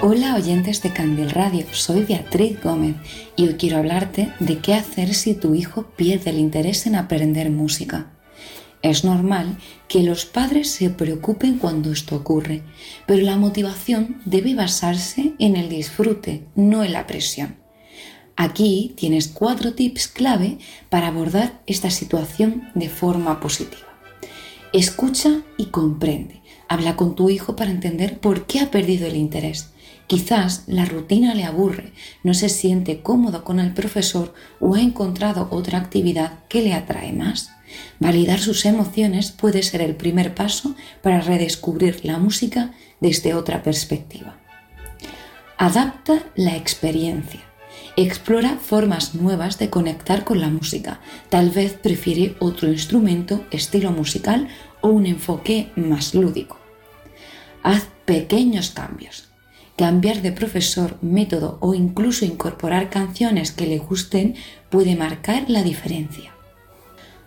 Hola oyentes de Candil Radio, soy Beatriz Gómez y hoy quiero hablarte de qué hacer si tu hijo pierde el interés en aprender música. Es normal que los padres se preocupen cuando esto ocurre, pero la motivación debe basarse en el disfrute, no en la presión. Aquí tienes 4 tips clave para abordar esta situación de forma positiva. Escucha y comprende. Habla con tu hijo para entender por qué ha perdido el interés. Quizás la rutina le aburre, no se siente cómodo con el profesor o ha encontrado otra actividad que le atrae más. Validar sus emociones puede ser el primer paso para redescubrir la música desde otra perspectiva. Adapta la experiencia. Explora formas nuevas de conectar con la música. Tal vez prefiere otro instrumento, estilo musical o un enfoque más lúdico. Haz pequeños cambios. Cambiar de profesor, método o incluso incorporar canciones que le gusten puede marcar la diferencia.